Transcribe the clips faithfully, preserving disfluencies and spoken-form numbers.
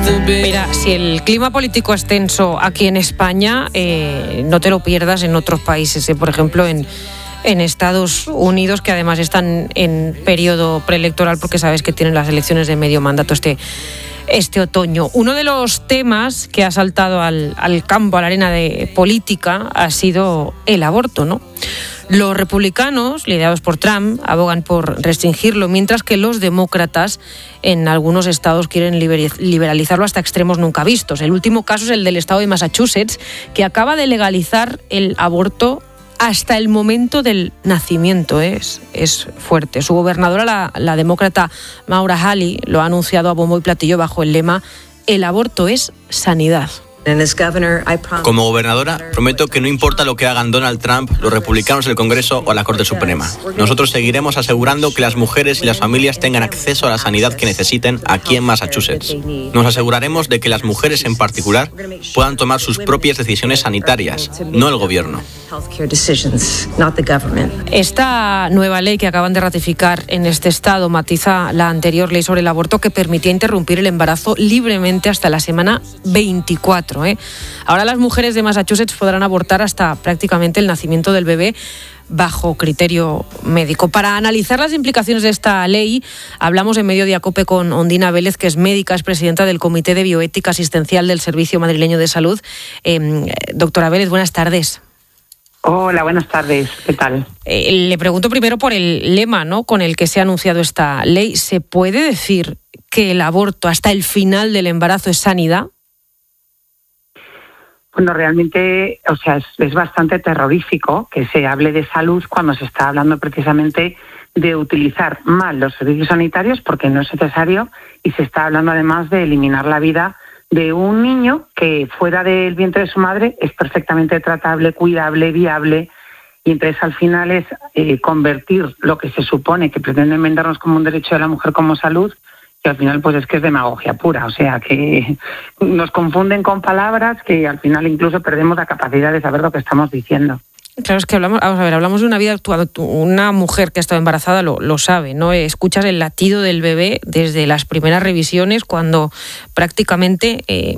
Mira, si el clima político es tenso aquí en España, eh, no te lo pierdas en otros países, eh, por ejemplo en, en Estados Unidos, que además están en periodo preelectoral porque sabes que tienen las elecciones de medio mandato este, este otoño. Uno de los temas que ha saltado al, al campo, a la arena de política, ha sido el aborto, ¿no? Los republicanos, liderados por Trump, abogan por restringirlo, mientras que los demócratas en algunos estados quieren liberalizarlo hasta extremos nunca vistos. El último caso es el del estado de Massachusetts, que acaba de legalizar el aborto hasta el momento del nacimiento. Es, es fuerte. Su gobernadora, la, la demócrata Maura Haley, lo ha anunciado a bombo y platillo bajo el lema «El aborto es sanidad». Como gobernadora, prometo que no importa lo que hagan Donald Trump, los republicanos del Congreso o la Corte Suprema. Nosotros seguiremos asegurando que las mujeres y las familias tengan acceso a la sanidad que necesiten aquí en Massachusetts. Nos aseguraremos de que las mujeres en particular puedan tomar sus propias decisiones sanitarias, no el gobierno. Esta nueva ley que acaban de ratificar en este estado matiza la anterior ley sobre el aborto, que permitía interrumpir el embarazo libremente hasta la semana veinticuatro. ¿eh? Ahora las mujeres de Massachusetts podrán abortar hasta prácticamente el nacimiento del bebé bajo criterio médico. Para analizar las implicaciones de esta ley, hablamos en Mediodía COPE con Ondina Vélez, que es médica, es presidenta del Comité de Bioética Asistencial del Servicio Madrileño de Salud. Eh, doctora Vélez, buenas tardes. Hola, buenas tardes. ¿Qué tal? Eh, le pregunto primero por el lema, ¿no?, con el que se ha anunciado esta ley. ¿Se puede decir que el aborto hasta el final del embarazo es sanidad? Bueno, realmente, o sea, es, es bastante terrorífico que se hable de salud cuando se está hablando precisamente de utilizar mal los servicios sanitarios porque no es necesario, y se está hablando además de eliminar la vida de un niño que fuera del vientre de su madre es perfectamente tratable, cuidable, viable, y entonces al final es eh, convertir lo que se supone que pretenden vendernos como un derecho de la mujer como salud, que al final pues es que es demagogia pura, o sea que nos confunden con palabras que al final incluso perdemos la capacidad de saber lo que estamos diciendo. Claro, es que hablamos, vamos a ver, hablamos de una vida actual. Una mujer que ha estado embarazada lo, lo sabe, ¿no? Escuchas el latido del bebé desde las primeras revisiones, cuando prácticamente eh,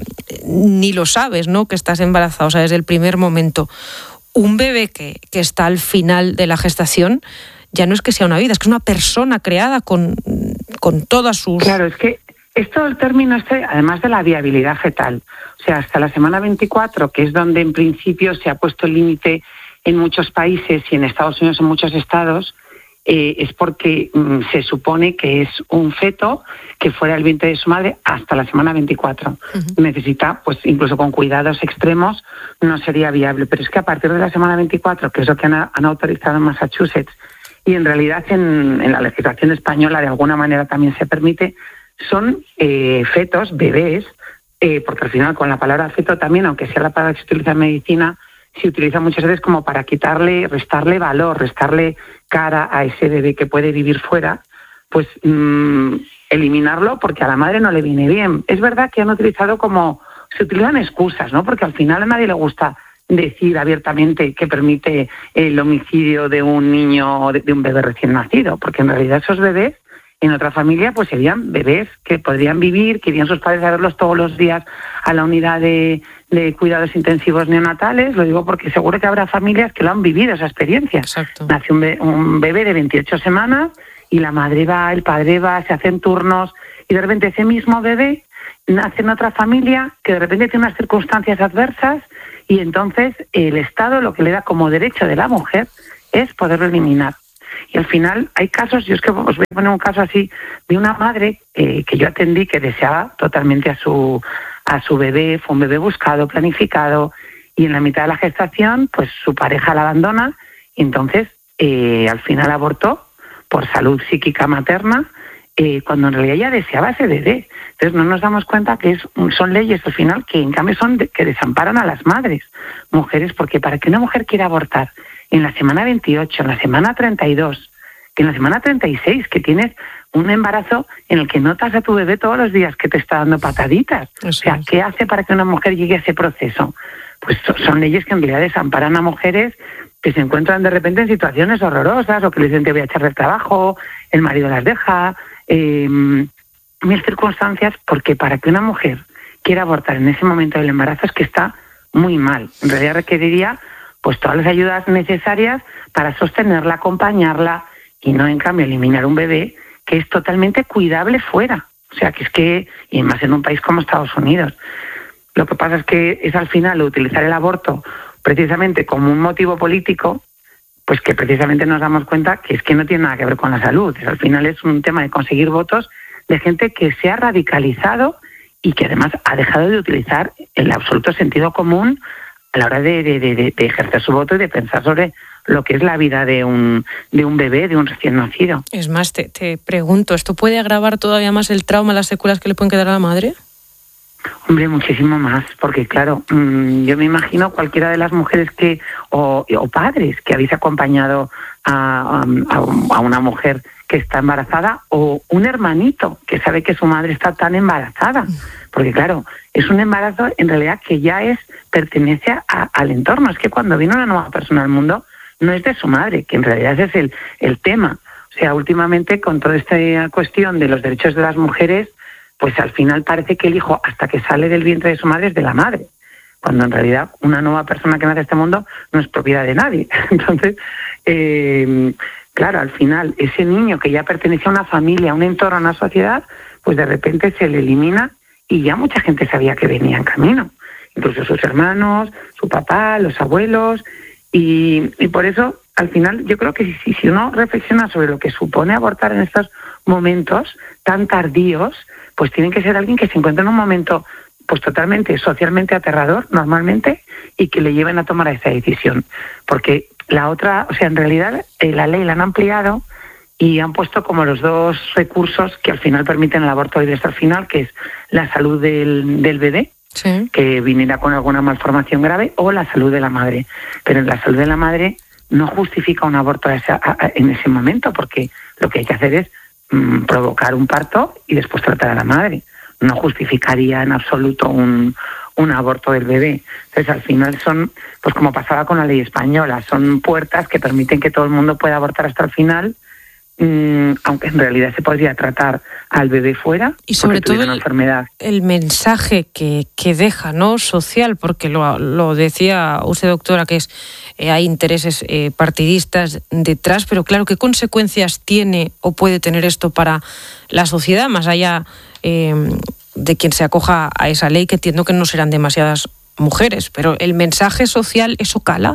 ni lo sabes, ¿no?, que estás embarazada, o sea, desde el primer momento. Un bebé que, que está al final de la gestación ya no es que sea una vida, es que es una persona creada con, con todas sus... Claro, es que esto, el término este, además de la viabilidad fetal, o sea, hasta la semana veinticuatro, que es donde en principio se ha puesto el límite en muchos países y en Estados Unidos en muchos estados, eh, es porque mm, se supone que es un feto que fuera del vientre de su madre hasta la semana veinticuatro. Uh-huh. Necesita, pues incluso con cuidados extremos, no sería viable. Pero es que a partir de la semana veinticuatro, que es lo que han, han autorizado en Massachusetts, y en realidad en, en la legislación española de alguna manera también se permite, son eh, fetos, bebés, eh, porque al final con la palabra feto también, aunque sea la palabra que se utiliza en medicina, se utiliza muchas veces como para quitarle, restarle valor, restarle cara a ese bebé que puede vivir fuera, pues mmm, eliminarlo porque a la madre no le viene bien. Es verdad que han utilizado como, se utilizan excusas, ¿no? Porque al final a nadie le gusta decir abiertamente que permite el homicidio de un niño o de, de un bebé recién nacido, porque en realidad esos bebés en otra familia pues serían bebés que podrían vivir, que irían sus padres a verlos todos los días a la unidad de, de cuidados intensivos neonatales. Lo digo porque seguro que habrá familias que lo han vivido esa experiencia. Exacto. Nace un, be- un bebé de veintiocho semanas y la madre va, el padre va, se hacen turnos y de repente ese mismo bebé nace en otra familia que de repente tiene unas circunstancias adversas y entonces el Estado lo que le da como derecho de la mujer es poderlo eliminar. Y al final hay casos, yo es que os voy a poner un caso así, de una madre eh, que yo atendí que deseaba totalmente a su a su bebé, fue un bebé buscado, planificado, y en la mitad de la gestación pues su pareja la abandona y entonces eh, al final abortó por salud psíquica materna, eh, cuando en realidad ella deseaba ese bebé. Entonces no nos damos cuenta que es, son leyes al final que en cambio son de, que desamparan a las madres, mujeres, porque para que una mujer quiera abortar en la semana veintiocho, en la semana treinta y dos, que en la semana treinta y seis, que tienes un embarazo en el que notas a tu bebé todos los días que te está dando pataditas. Eso o sea, es. ¿Qué hace para que una mujer llegue a ese proceso? Pues son leyes que en realidad desamparan a mujeres que se encuentran de repente en situaciones horrorosas o que le dicen te voy a echar del trabajo, el marido las deja, eh, mil circunstancias, porque para que una mujer quiera abortar en ese momento del embarazo es que está muy mal. En realidad requeriría pues todas las ayudas necesarias para sostenerla, acompañarla y no en cambio eliminar un bebé que es totalmente cuidable fuera. O sea, que es que, y más en un país como Estados Unidos. Lo que pasa es que es al final utilizar el aborto precisamente como un motivo político, pues que precisamente nos damos cuenta que es que no tiene nada que ver con la salud. Al final es un tema de conseguir votos de gente que se ha radicalizado y que además ha dejado de utilizar el absoluto sentido común a la hora de, de, de, de ejercer su voto y de pensar sobre lo que es la vida de un, de un bebé, de un recién nacido. Es más, te, te pregunto, ¿esto puede agravar todavía más el trauma, las secuelas que le pueden quedar a la madre? Hombre, muchísimo más, porque claro, mmm, yo me imagino cualquiera de las mujeres que o, o padres que habéis acompañado a, a, a una mujer que está embarazada o un hermanito que sabe que su madre está tan embarazada, porque claro, es un embarazo en realidad que ya es pertenece a, al entorno. Es que cuando viene una nueva persona al mundo no es de su madre, que en realidad ese es el, el tema. O sea, últimamente con toda esta cuestión de los derechos de las mujeres, pues al final parece que el hijo, hasta que sale del vientre de su madre, es de la madre, cuando en realidad una nueva persona que nace a este mundo no es propiedad de nadie. Entonces, eh, claro, al final ese niño que ya pertenece a una familia, a un entorno, a una sociedad, pues de repente se le elimina y ya mucha gente sabía que venía en camino, incluso sus hermanos, su papá, los abuelos, y, y por eso al final yo creo que si, si uno reflexiona sobre lo que supone abortar en estos momentos tan tardíos, pues tiene que ser alguien que se encuentre en un momento pues totalmente socialmente aterrador normalmente y que le lleven a tomar esa decisión. Porque la otra, o sea, en realidad eh, la ley la han ampliado y han puesto como los dos recursos que al final permiten el aborto y hasta el final, que es la salud del, del bebé, sí, que viniera con alguna malformación grave, o la salud de la madre. Pero la salud de la madre no justifica un aborto a esa, a, a, en ese momento, porque lo que hay que hacer es mmm, provocar un parto y después tratar a la madre. No justificaría en absoluto un, un aborto del bebé. Entonces, al final son, pues como pasaba con la ley española, son puertas que permiten que todo el mundo pueda abortar hasta el final, mmm, aunque en realidad se podría tratar al bebé fuera y sobre todo una el, enfermedad. El mensaje que, que deja, ¿no?, social, porque lo, lo decía usted, doctora, que es eh, hay intereses eh, partidistas detrás, pero claro, ¿qué consecuencias tiene o puede tener esto para la sociedad, más allá eh, de quien se acoja a esa ley, que entiendo que no serán demasiadas mujeres, pero el mensaje social, ¿eso cala?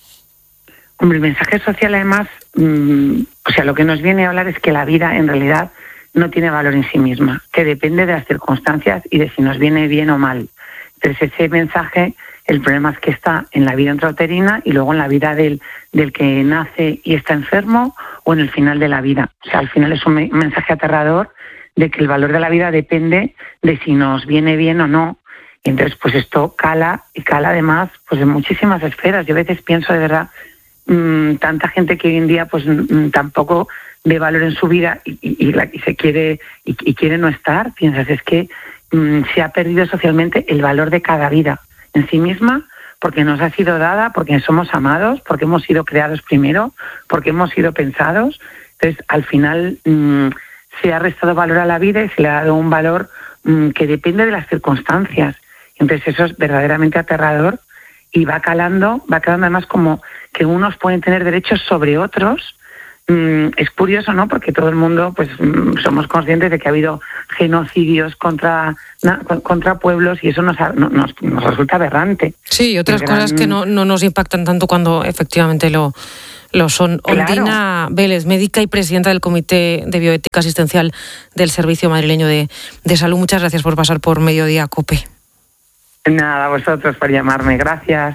Hombre, el mensaje social además, mmm, o sea, lo que nos viene a hablar es que la vida en realidad no tiene valor en sí misma, que depende de las circunstancias y de si nos viene bien o mal. Entonces ese mensaje, el problema es que está en la vida intrauterina y luego en la vida del, del que nace y está enfermo o en el final de la vida. O sea, al final es un me- mensaje aterrador de que el valor de la vida depende de si nos viene bien o no. Y entonces pues esto cala y cala además pues en muchísimas esferas. Yo a veces pienso de verdad, mmm, tanta gente que hoy en día pues mmm, tampoco ve valor en su vida y, y, y, la, y se quiere y, y quiere no estar, piensas, es que mmm, se ha perdido socialmente el valor de cada vida en sí misma, porque nos ha sido dada, porque somos amados, porque hemos sido creados primero, porque hemos sido pensados. Entonces, al final mmm, se ha restado valor a la vida y se le ha dado un valor mmm, que depende de las circunstancias. Entonces, eso es verdaderamente aterrador y va calando, va calando además como que unos pueden tener derechos sobre otros. Mm, es curioso, ¿no? Porque todo el mundo, pues, mm, somos conscientes de que ha habido genocidios contra na, contra pueblos y eso nos, nos, nos resulta aberrante. Sí, y otras gran... cosas que no, no nos impactan tanto cuando efectivamente lo, lo son. Claro. Ondina Vélez, médica y presidenta del Comité de Bioética Asistencial del Servicio Madrileño de, de Salud. Muchas gracias por pasar por Mediodía COPE. Nada, a vosotros por llamarme. Gracias.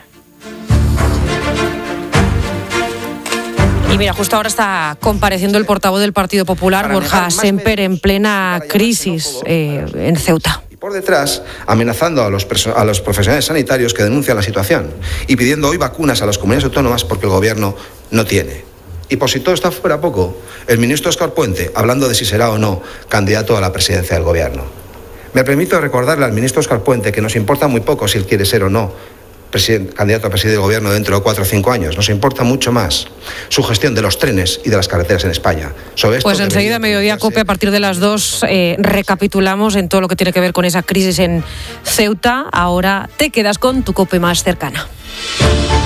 Y mira, justo ahora está compareciendo el portavoz del Partido Popular, Borja Sémper, en plena crisis eh, en Ceuta. Y por detrás, amenazando a los, perso- a los profesionales sanitarios que denuncian la situación y pidiendo hoy vacunas a las comunidades autónomas porque el gobierno no tiene. Y por si todo está fuera poco, el ministro Óscar Puente, hablando de si será o no candidato a la presidencia del gobierno. Me permito recordarle al ministro Óscar Puente que nos importa muy poco si él quiere ser o no candidato a presidir el gobierno dentro de cuatro o cinco años. Nos importa mucho más su gestión de los trenes y de las carreteras en España. Sobre esto pues enseguida, Mediodía Cope, a partir de las dos, eh, recapitulamos en todo lo que tiene que ver con esa crisis en Ceuta. Ahora te quedas con tu Cope más cercana.